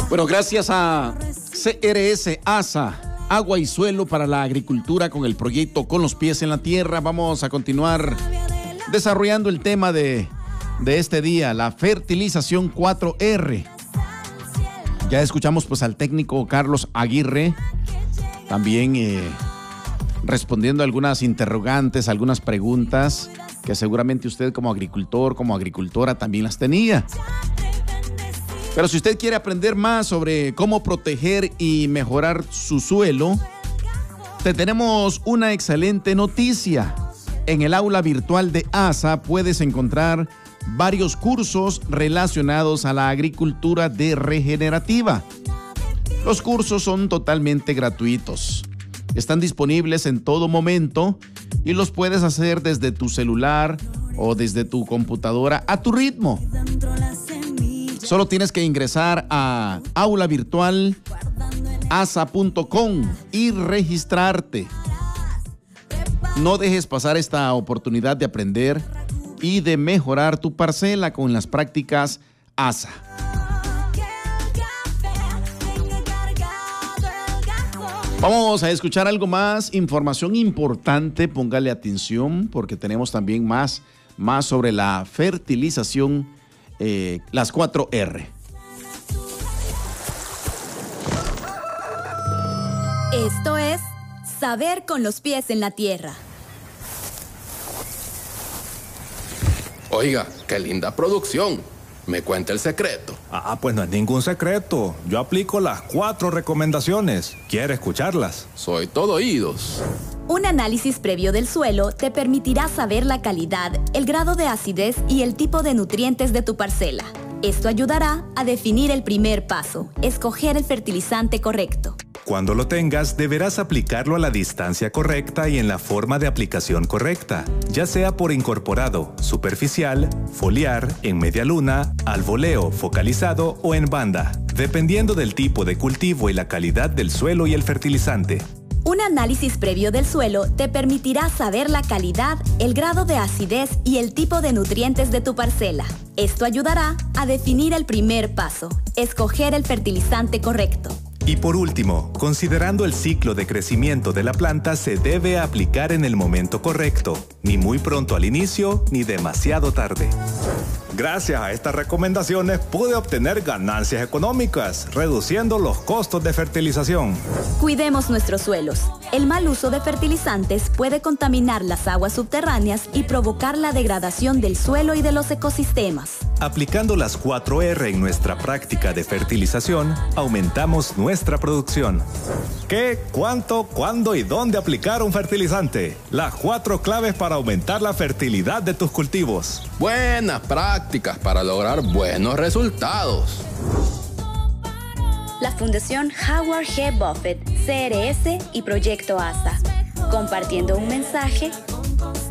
Bueno, gracias a CRS ASA, Agua y Suelo para la Agricultura, con el proyecto Con los Pies en la Tierra, vamos a continuar desarrollando el tema de este día, la fertilización 4R. Ya escuchamos pues al técnico Carlos Aguirre, también respondiendo a algunas interrogantes, algunas preguntas que seguramente usted como agricultor, como agricultora también las tenía. Pero si usted quiere aprender más sobre cómo proteger y mejorar su suelo, te tenemos una excelente noticia. En el aula virtual de ASA puedes encontrar varios cursos relacionados a la agricultura regenerativa. Los cursos son totalmente gratuitos. Están disponibles en todo momento y los puedes hacer desde tu celular o desde tu computadora a tu ritmo. Solo tienes que ingresar a aulavirtualasa.com y registrarte. No dejes pasar esta oportunidad de aprender y de mejorar tu parcela con las prácticas ASA. Vamos a escuchar algo más, información importante, póngale atención porque tenemos también más sobre la fertilización, las 4R. Esto es Saber con los Pies en la Tierra. Oiga, qué linda producción. ¿Me cuenta el secreto? Pues no es ningún secreto. Yo aplico las 4 recomendaciones. ¿Quiere escucharlas? Soy todo oídos. Un análisis previo del suelo te permitirá saber la calidad, el grado de acidez y el tipo de nutrientes de tu parcela. Esto ayudará a definir el primer paso, escoger el fertilizante correcto. Cuando lo tengas, deberás aplicarlo a la distancia correcta y en la forma de aplicación correcta, ya sea por incorporado, superficial, foliar, en media luna, al voleo, focalizado o en banda, dependiendo del tipo de cultivo y la calidad del suelo y el fertilizante. Un análisis previo del suelo te permitirá saber la calidad, el grado de acidez y el tipo de nutrientes de tu parcela. Esto ayudará a definir el primer paso, escoger el fertilizante correcto. Y por último, considerando el ciclo de crecimiento de la planta, se debe aplicar en el momento correcto, ni muy pronto al inicio, ni demasiado tarde. Gracias a estas recomendaciones pude obtener ganancias económicas, reduciendo los costos de fertilización. Cuidemos nuestros suelos. El mal uso de fertilizantes puede contaminar las aguas subterráneas y provocar la degradación del suelo y de los ecosistemas. Aplicando las 4R en nuestra práctica de fertilización, aumentamos nuestra producción. ¿Qué, cuánto, cuándo y dónde aplicar un fertilizante? Las 4 claves para aumentar la fertilidad de tus cultivos. Buenas prácticas para lograr buenos resultados. La Fundación Howard G. Buffett, CRS y Proyecto ASA, compartiendo un mensaje